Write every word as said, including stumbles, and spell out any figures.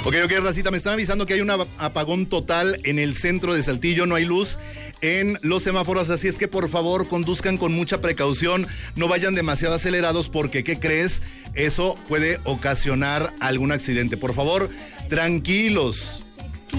Ok, ok, racita, me están avisando que hay un apagón total en el centro de Saltillo, no hay luz en los semáforos, así es que por favor conduzcan con mucha precaución, no vayan demasiado acelerados porque, ¿qué crees? Eso puede ocasionar algún accidente. Por favor, tranquilos.